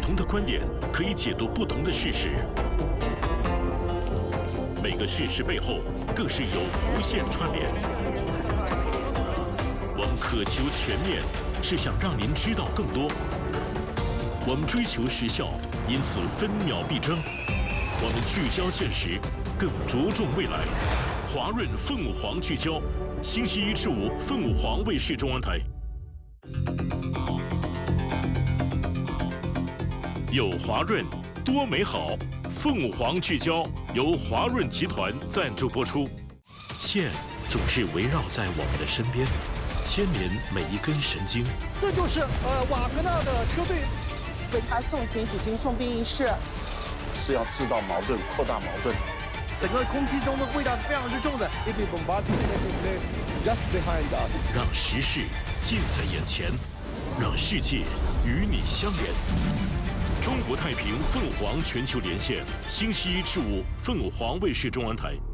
同的观点可以解读不同的事实，每个事实背后更是有无限串联。我们渴求全面，是想让您知道更多。我们追求时效，因此分秒必争。我们聚焦现实，更着重未来。华润凤凰聚焦，星期一至五凤凰卫视中央台。有华润，多美好。凤凰聚焦由华润集团赞助播出。线总是围绕在我们的身边，牵连每一根神经。 这就是瓦格纳的车队为他送行举行送殡仪式， 是要制造矛盾、扩大矛盾。 整个空气中的味道是非常之重的。Just behind us， 让时事近在眼前，让世界与你相连。中国太平凤凰全球连线，星期一至五凤凰卫视中央台。